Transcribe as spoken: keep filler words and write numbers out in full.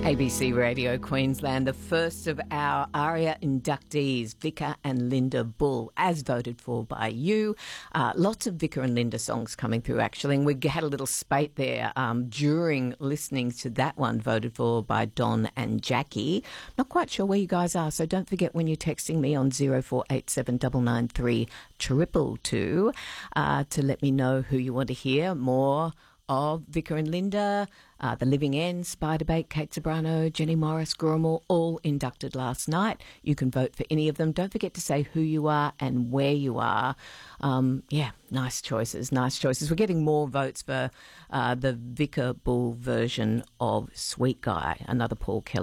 A B C Radio Queensland, the first of our ARIA inductees, Vika and Linda Bull, as voted for by you. Uh, lots of Vika and Linda songs coming through, actually, and we had a little spate there um, during listening to that one, voted for by Don and Jackie. Not quite sure where you guys are, so don't forget when you're texting me on zero four eight seven nine nine three two two two uh, to let me know who you want to hear more of Vika and Linda, uh, The Living End, Spiderbait, Kate Sobrano, Jenny Morris, Gurumul, all inducted last night. You can vote for any of them. Don't forget to say who you are and where you are. Um, yeah, nice choices, nice choices. We're getting more votes for uh, the Vika Bull version of Sweet Guy, another Paul Kelly